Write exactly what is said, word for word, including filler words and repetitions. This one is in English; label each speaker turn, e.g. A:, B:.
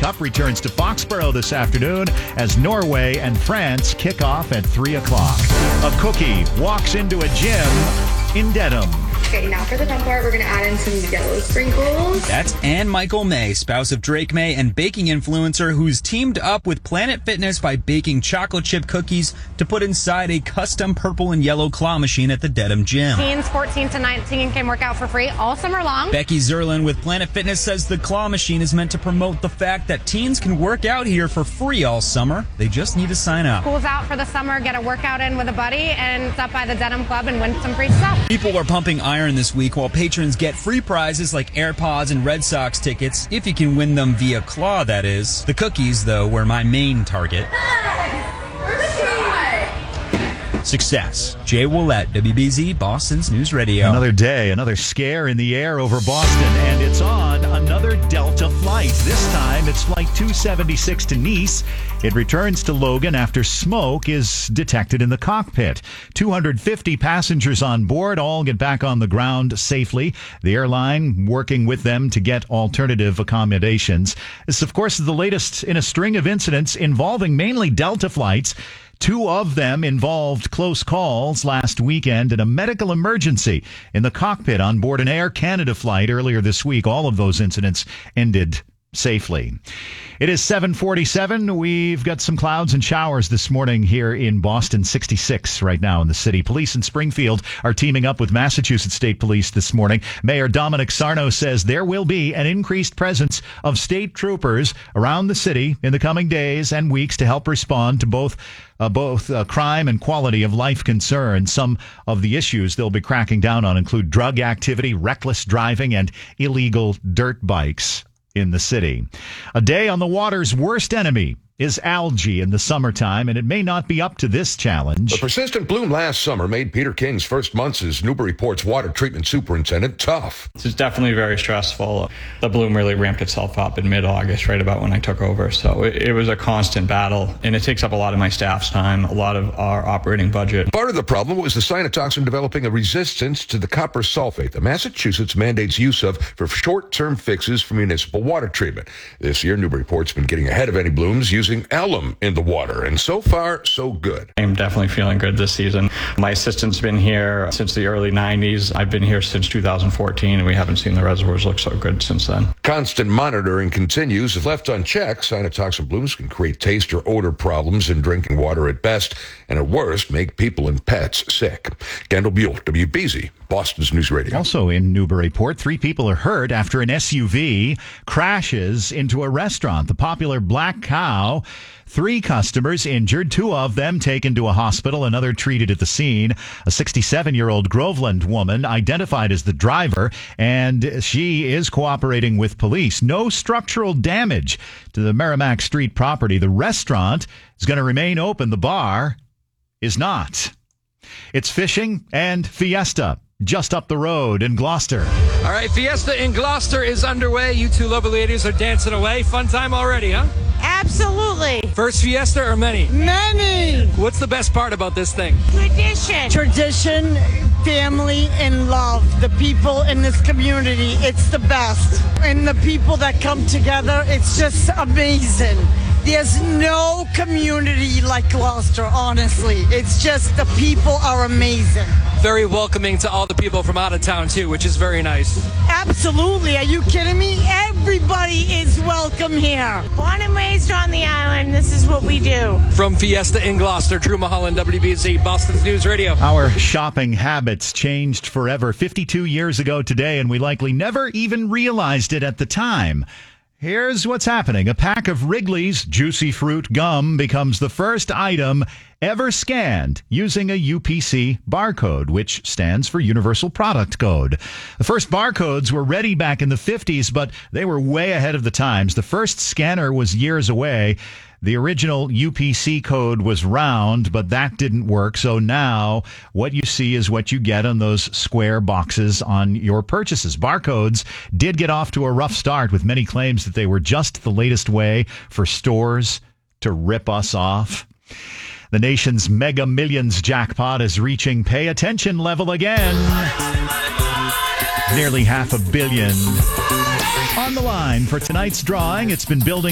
A: Cup returns to Foxborough this afternoon as Norway and France kick off at three o'clock. A cookie walks into a gym in Dedham.
B: Okay, now for the fun part, we're going to add in some yellow sprinkles.
C: That's Ann Michael May, spouse of Drake May and baking influencer who's teamed up with Planet Fitness by baking chocolate chip cookies to put inside a custom purple and yellow claw machine at the Dedham gym.
D: Teens fourteen to nineteen can work out for free all summer long.
C: Becky Zerlin with Planet Fitness says the claw machine is meant to promote the fact that teens can work out here for free all summer. They just need to sign up.
D: School's out for the summer, get a workout in with a buddy, and stop by the Dedham Club and win some free stuff.
C: People are pumping iron this week while patrons get free prizes like AirPods and Red Sox tickets, if you can win them via claw, that is. The cookies, though, were my main target. Success. Jay Willett, W B Z, Boston's News Radio.
A: Another day, another scare in the air over Boston, and it's on another Delta flight. This time, it's Flight two seventy-six to Nice. It returns to Logan after smoke is detected in the cockpit. two hundred fifty passengers on board all get back on the ground safely. The airline working with them to get alternative accommodations. This, of course, is the latest in a string of incidents involving mainly Delta flights. Two of them involved close calls last weekend and a medical emergency in the cockpit on board an Air Canada flight earlier this week. All of those incidents ended safely. It is seven forty-seven. We've got some clouds and showers this morning here in Boston, sixty-six right now in the city. Police in Springfield are teaming up with Massachusetts State Police this morning. Mayor Dominic Sarno says there will be an increased presence of state troopers around the city in the coming days and weeks to help respond to both Uh, both uh, crime and quality of life concerns. Some of the issues they'll be cracking down on include drug activity, reckless driving, and illegal dirt bikes in the city. A day on the water's worst enemy is algae in the summertime, and it may not be up to this challenge.
E: The persistent bloom last summer made Peter King's first months as Newburyport's water treatment superintendent tough.
F: This is definitely very stressful. The bloom really ramped itself up in mid-August, right about when I took over. So it, it was a constant battle, and it takes up a lot of my staff's time, a lot of our operating budget.
E: Part of the problem was the cyanotoxin developing a resistance to the copper sulfate that Massachusetts mandates use of for short-term fixes for municipal water treatment. This year, Newburyport's been getting ahead of any blooms using alum in the water, and so far, so good.
F: I'm definitely feeling good this season. My assistant's been here since the early nineties. I've been here since two thousand fourteen, and we haven't seen the reservoirs look so good since then.
E: Constant monitoring continues. If left unchecked, cyanotoxin blooms can create taste or odor problems in drinking water at best, and at worst, make people and pets sick. Kendall Buell, W B Z, Boston's News Radio.
A: Also in Newburyport, three people are hurt after an S U V crashes into a restaurant. The popular Black Cow. Three customers injured, two of them taken to a hospital, another treated at the scene. A sixty-seven-year-old Groveland woman identified as the driver, and she is cooperating with police. No structural damage to the Merrimack Street property. The restaurant is going to remain open. The bar is not. It's fishing and Fiesta just up the road in Gloucester.
G: All right, Fiesta in Gloucester is underway. You two lovely ladies are dancing away. Fun time already, huh?
H: Absolutely.
G: First Fiesta or many?
H: Many.
G: What's the best part about this thing?
H: Tradition. Tradition, family, and love. The people in this community, it's the best. And the people that come together, it's just amazing. There's no community like Gloucester, honestly. It's just the people are amazing.
G: Very welcoming to all the people from out of town, too, which is very nice.
H: Absolutely. Are you kidding me? Everybody is welcome here.
I: Born and raised on the island, this is what we do.
G: From Fiesta in Gloucester, Drew Mulholland, W B Z, Boston's News Radio.
A: Our shopping habits changed forever fifty-two years ago today, and we likely never even realized it at the time. Here's what's happening. A pack of Wrigley's Juicy Fruit Gum becomes the first item ever scanned using a U P C barcode, which stands for Universal Product Code. The first barcodes were ready back in the fifties, but they were way ahead of the times. The first scanner was years away. The original U P C code was round, but that didn't work. So now what you see is what you get on those square boxes on your purchases. Barcodes did get off to a rough start with many claims that they were just the latest way for stores to rip us off. The nation's Mega Millions jackpot is reaching pay attention level again. Nearly half a billion. On the line for tonight's drawing, it's been building